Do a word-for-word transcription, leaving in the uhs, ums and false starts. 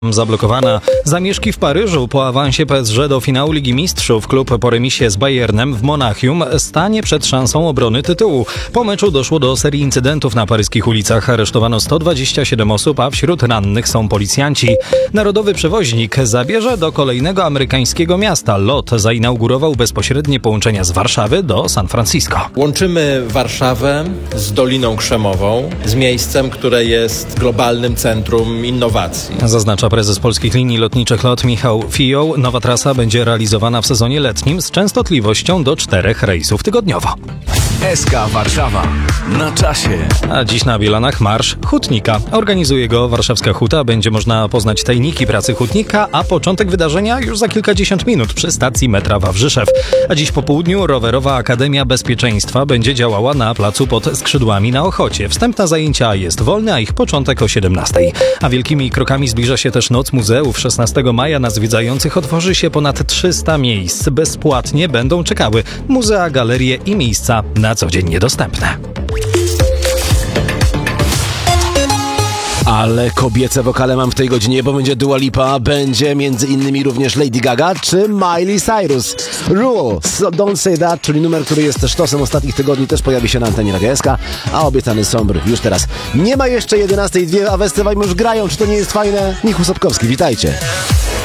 Zablokowana. Zamieszki w Paryżu po awansie P S G do finału Ligi Mistrzów. Klub po remisie z Bayernem w Monachium stanie przed szansą obrony tytułu. Po meczu doszło do serii incydentów na paryskich ulicach. Aresztowano sto dwadzieścia siedem osób, a wśród rannych są policjanci. Narodowy przewoźnik zabierze do kolejnego amerykańskiego miasta. LOT zainaugurował bezpośrednie połączenia z Warszawy do San Francisco. Łączymy Warszawę z Doliną Krzemową, z miejscem, które jest globalnym centrum innowacji. Zaznacza prezes Polskich Linii Lotniczych LOT Michał Fioł. Nowa trasa będzie realizowana w sezonie letnim z częstotliwością do czterech rejsów tygodniowo. S K Warszawa. Na czasie. A dziś na Bielanach marsz hutnika. Organizuje go Warszawska Huta. Będzie można poznać tajniki pracy hutnika, a początek wydarzenia już za kilkadziesiąt minut przy stacji metra Wawrzyszew. A dziś po południu Rowerowa Akademia Bezpieczeństwa będzie działała na placu pod Skrzydłami na Ochocie. Wstęp na zajęcia jest wolny, a ich początek o siedemnastej. A wielkimi krokami zbliża się też Noc Muzeów. szesnastego maja na zwiedzających otworzy się ponad trzysta miejsc. Bezpłatnie będą czekały muzea, galerie i miejsca na co dzień niedostępne. Ale kobiece wokale mam w tej godzinie, bo będzie Dua Lipa, będzie między innymi również Lady Gaga czy Miley Cyrus. Rules, Don't Say That, czyli numer, który jest sztosem ostatnich tygodni, też pojawi się na antenie Radia S K, a obiecany Sombr już teraz. Nie ma jeszcze jedenastej dwie, a festiwal już grają. Czy to nie jest fajne? Michał Sapkowski, witajcie.